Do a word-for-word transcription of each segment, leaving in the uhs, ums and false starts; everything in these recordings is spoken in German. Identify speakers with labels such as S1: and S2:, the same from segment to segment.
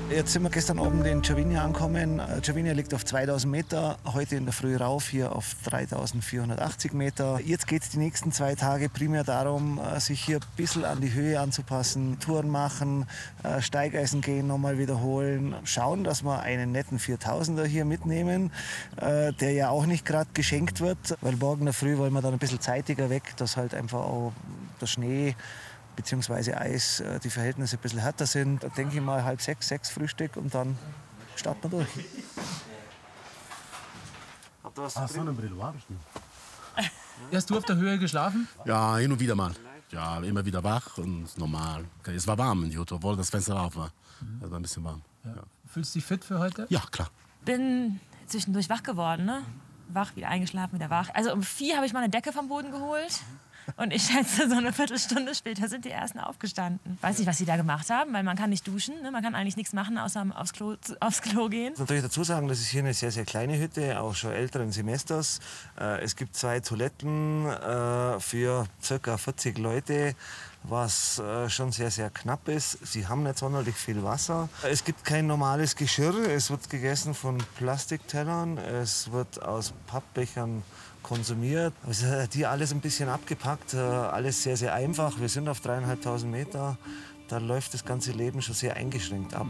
S1: Jetzt sind wir gestern Abend in Cervinia angekommen. Cervinia liegt auf zweitausend Meter, heute in der Früh rauf hier auf dreitausendvierhundertachtzig Meter. Jetzt geht es die nächsten zwei Tage primär darum, sich hier ein bisschen an die Höhe anzupassen, Touren machen, Steigeisen gehen, nochmal wiederholen, schauen, dass wir einen netten viertausender hier mitnehmen, der ja auch nicht gerade geschenkt wird, weil morgen in der Früh wollen wir dann ein bisschen zeitiger weg, dass halt einfach auch der Schnee bzw. Eis, die Verhältnisse ein bisschen härter sind. Da denke ich mal halb sechs, sechs Frühstück und dann starten wir durch.
S2: Hast du eine Brille?
S3: Hast du auf der Höhe geschlafen?
S2: Ja, hin und wieder mal. Ja, immer wieder wach und normal. Es war warm in die Hütte, obwohl das Fenster auf war. Es war ein bisschen warm.
S3: Ja. Ja. Fühlst du dich fit für heute?
S2: Ja, klar.
S4: Bin zwischendurch wach geworden, ne? Wach, wieder eingeschlafen, wieder wach. Also um vier habe ich mal eine Decke vom Boden geholt. Und ich schätze, so eine Viertelstunde später sind die Ersten aufgestanden. Weiß nicht, was sie da gemacht haben, weil man kann nicht duschen. Ne? Man kann eigentlich nichts machen, außer aufs Klo, aufs Klo gehen.
S1: Ich muss natürlich dazu sagen, das ist hier eine sehr, sehr kleine Hütte, auch schon älteren Semesters. Es gibt zwei Toiletten für ca. vierzig Leute, was schon sehr, sehr knapp ist. Sie haben nicht sonderlich viel Wasser. Es gibt kein normales Geschirr. Es wird gegessen von Plastiktellern. Es wird aus Pappbechern konsumiert. Es ist hier alles ein bisschen abgepackt, alles sehr, sehr einfach. Wir sind auf dreieinhalbtausend Meter. Da läuft das ganze Leben schon sehr eingeschränkt ab.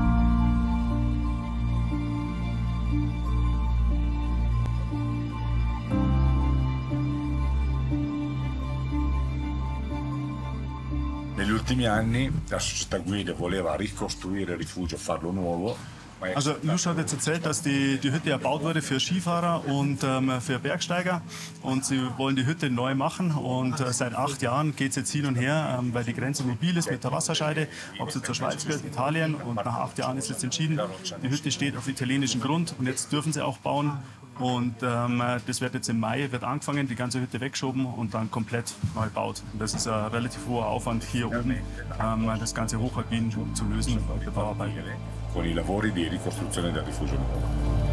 S5: Negli ultimi anni la società guida voleva ricostruire il rifugio, farlo nuovo.
S6: Also Lusch hat jetzt erzählt, dass die, die Hütte erbaut wurde für Skifahrer und ähm, für Bergsteiger. Und sie wollen die Hütte neu machen. Und äh, seit acht Jahren geht es jetzt hin und her, ähm, weil die Grenze mobil ist mit der Wasserscheide, ob sie zur Schweiz gehört, Italien. Und nach acht Jahren ist jetzt entschieden, die Hütte steht auf italienischem Grund. Und jetzt dürfen sie auch bauen. Und ähm, das wird jetzt im Mai wird angefangen, die ganze Hütte weggeschoben und dann komplett neu gebaut. Und das ist ein relativ hoher Aufwand hier oben, ähm, das ganze Hochagin zu lösen mit der Bauarbeit.
S5: Con i lavori di ricostruzione del rifugio nuovo.